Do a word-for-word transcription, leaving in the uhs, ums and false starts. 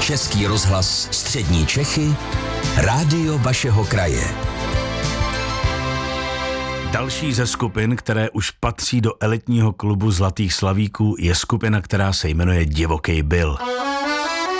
Český rozhlas Střední Čechy, rádio vašeho kraje. Další ze skupin, které už patří do elitního klubu Zlatých slavíků, je skupina, která se jmenuje Divokej Bill.